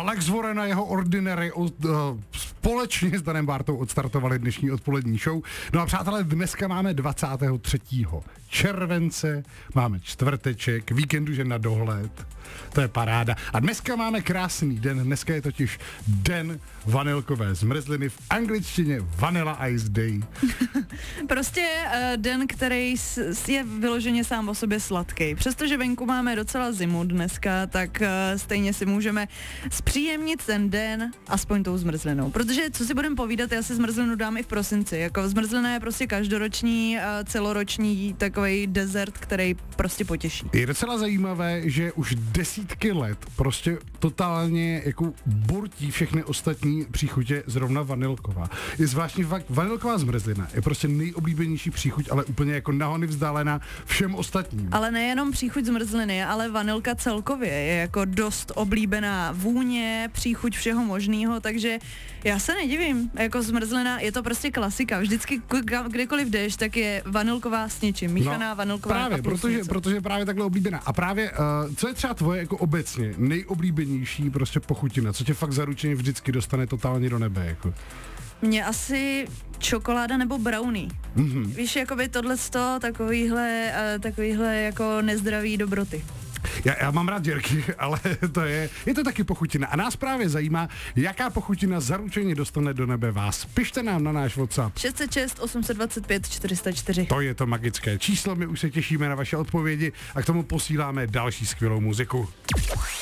Alex Warren a jeho Ordinary společně s Danem Bártou odstartovali dnešní odpolední show. No a přátelé, dneska máme 23. července, máme čtvrteček, víkend už je na dohled, to je paráda. A dneska máme krásný den, dneska je totiž den vanilkové zmrzliny, v angličtině Vanilla Ice Day. Prostě den, který je vyloženě sám o sobě sladký. Přestože venku máme docela zimu dneska, tak stejně si můžeme zpříjemnit ten den aspoň tou zmrzlinou. Protože, co si budeme povídat, já si zmrzlinu dám i v prosinci. Jako zmrzlina je prostě každoroční, celoroční takový dezert, který prostě potěší. Je docela zajímavé, že už desítky let prostě totálně jako bortí všechny ostatní příchutě zrovna vanilková. Je zvláštní fakt, vanilková zmrzlina je prostě nejoblíbenější příchuť, ale úplně jako nahony vzdálená všem ostatním. Ale nejenom příchuť zmrzliny, ale vanilka celkově je jako dost oblíbená vůně, příchuť všeho možného, takže já se nedivím, jako zmrzlina je to prostě klasika. Vždycky kdekoliv jdeš, tak je vanilková s něčím, míchaná vanilková. Právě, protože právě takhle oblíbená. A právě, co je třeba tvoje jako obecně nejoblíbenější prostě pochutina, co tě fakt zaručeně vždycky dostane totálně do nebe, jako? Mně asi čokoláda nebo brownie. Mm-hmm. Víš, jakoby tohleto, takovýhle jako nezdravý dobroty. Já mám rád děrky, ale je to taky pochutina. A nás právě zajímá, jaká pochutina zaručeně dostane do nebe vás. Pište nám na náš WhatsApp. 606 825 404. To je to magické číslo, my už se těšíme na vaše odpovědi a k tomu posíláme další skvělou muziku.